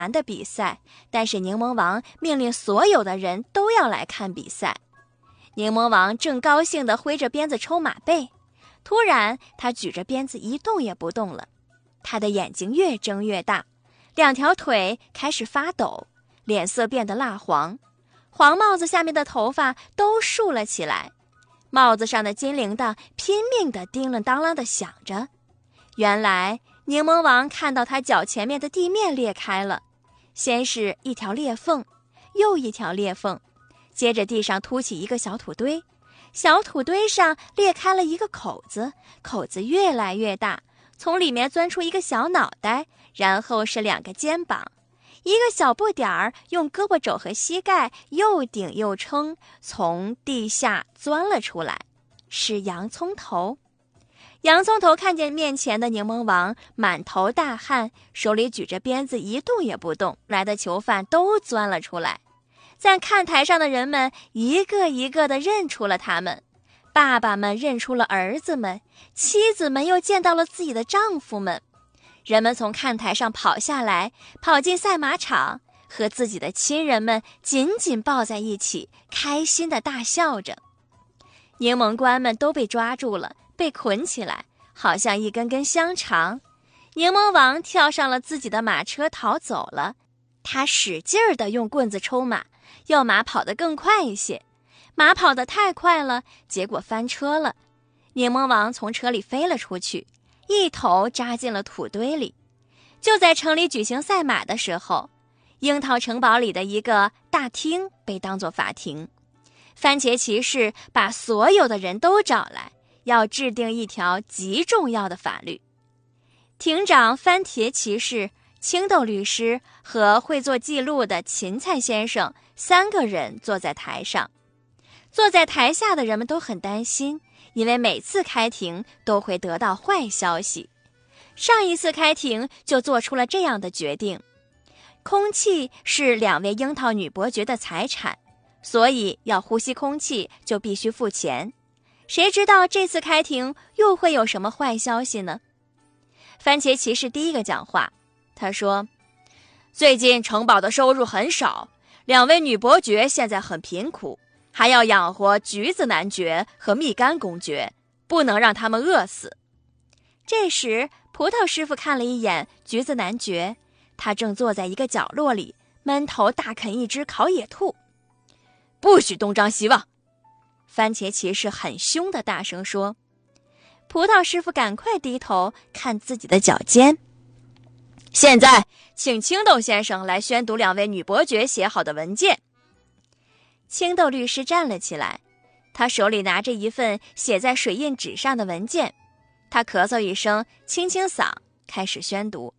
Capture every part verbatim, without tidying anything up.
难的比赛，但是柠檬王命令所有的人都要来看比赛。柠檬王正高兴地挥着鞭子抽马背，突然他举着鞭子一动也不动了，他的眼睛越睁越大，两条腿开始发抖，脸色变得蜡黄，黄帽子下面的头发都竖了起来，帽子上的金铃铛拼命地叮铃当啷地响着。原来柠檬王看到他脚前面的地面裂开了，先是一条裂缝，又一条裂缝，接着地上凸起一个小土堆，小土堆上裂开了一个口子，口子越来越大，从里面钻出一个小脑袋，然后是两个肩膀，一个小不点儿用胳膊肘和膝盖又顶又撑，从地下钻了出来，是洋葱头。洋葱头看见面前的柠檬王，满头大汗，手里举着鞭子一动也不动，来的囚犯都钻了出来。在看台上的人们一个一个地认出了他们，爸爸们认出了儿子们，妻子们又见到了自己的丈夫们。人们从看台上跑下来，跑进赛马场，和自己的亲人们紧紧抱在一起，开心地大笑着。柠檬官们都被抓住了，被捆起来，好像一根根香肠。柠檬王跳上了自己的马车逃走了，他使劲儿地用棍子抽马，要马跑得更快一些。马跑得太快了，结果翻车了，柠檬王从车里飞了出去，一头扎进了土堆里。就在城里举行赛马的时候，樱桃城堡里的一个大厅被当作法庭，番茄骑士把所有的人都找来，要制定一条极重要的法律。庭长番茄骑士、青豆律师和会做记录的芹菜先生三个人坐在台上。坐在台下的人们都很担心，因为每次开庭都会得到坏消息。上一次开庭就做出了这样的决定：空气是两位樱桃女伯爵的财产，所以要呼吸空气就必须付钱。谁知道这次开庭又会有什么坏消息呢？番茄骑士第一个讲话，他说：最近城堡的收入很少，两位女伯爵现在很贫苦，还要养活橘子男爵和蜜柑公爵，不能让他们饿死。这时葡萄师傅看了一眼橘子男爵，他正坐在一个角落里闷头大啃一只烤野兔。不许东张西望！番茄骑士很凶地大声说。葡萄师傅赶快低头看自己的脚尖。现在请青豆先生来宣读两位女伯爵写好的文件。青豆律师站了起来，他手里拿着一份写在水印纸上的文件，他咳嗽一声，清清嗓，开始宣读。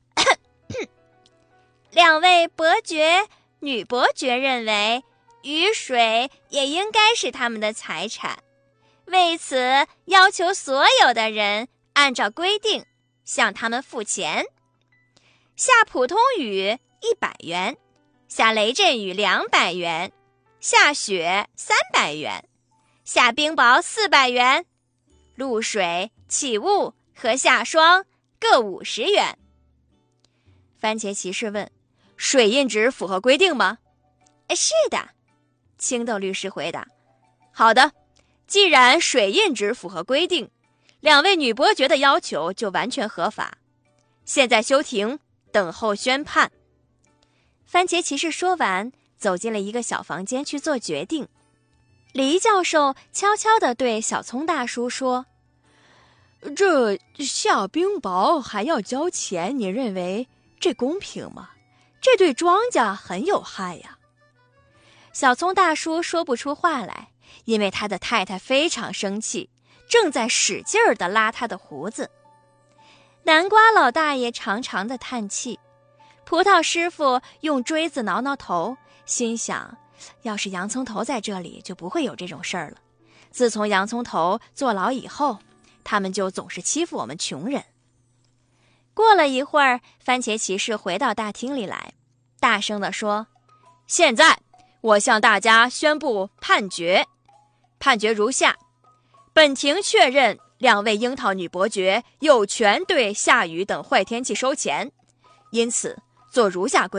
两位伯爵、女伯爵认为雨水也应该是他们的财产，为此要求所有的人按照规定向他们付钱。下普通雨一百元，下雷阵雨两百元，下雪三百元，下冰雹四百元，露水、起雾和下霜各五十元。番茄骑士问：水印纸符合规定吗？是的，青豆律师回答。好的，既然水印纸符合规定，两位女伯爵的要求就完全合法。现在休庭，等候宣判。番茄骑士说完，走进了一个小房间去做决定。黎教授悄悄地对小葱大叔说：这下冰雹还要交钱，你认为这公平吗？这对庄稼很有害呀。小葱大叔说不出话来，因为他的太太非常生气，正在使劲儿地拉他的胡子。南瓜老大爷长长的叹气，葡萄师傅用锥子挠挠头，心想，要是洋葱头在这里，就不会有这种事儿了。自从洋葱头坐牢以后，他们就总是欺负我们穷人。过了一会儿，番茄骑士回到大厅里来，大声地说：现在我向大家宣布判决，判决如下：本庭确认两位樱桃女伯爵有权对下雨等坏天气收钱，因此做如下规